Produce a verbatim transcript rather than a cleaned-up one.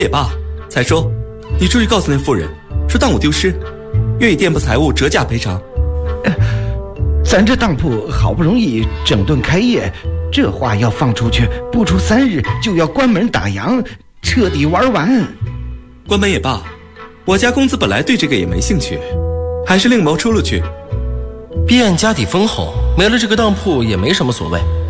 也罢，才叔，你出去告诉那妇人，说当我丢失，愿以店铺财物折价赔偿。 呃、咱这当铺好不容易整顿开业，这话要放出去，不出三日就要关门打烊，彻底玩完。 关门也罢，我家公子本来对这个也没兴趣，还是另谋出路去。 便家底丰厚，没了这个当铺也没什么所谓。